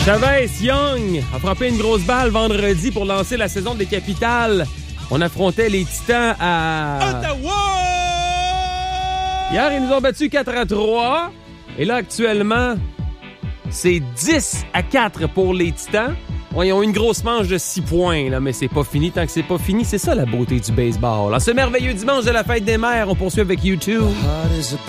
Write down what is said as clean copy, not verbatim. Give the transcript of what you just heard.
Chavez Young a frappé une grosse balle vendredi pour lancer la saison des Capitales. On affrontait les Titans à Ottawa! Hier, ils nous ont battus 4-3. Et là, actuellement, c'est 10-4 pour les Titans. Ils ont une grosse manche de 6 points, là, mais c'est pas fini. Tant que c'est pas fini, c'est ça la beauté du baseball. En ce merveilleux dimanche de la fête des mères, on poursuit avec YouTube.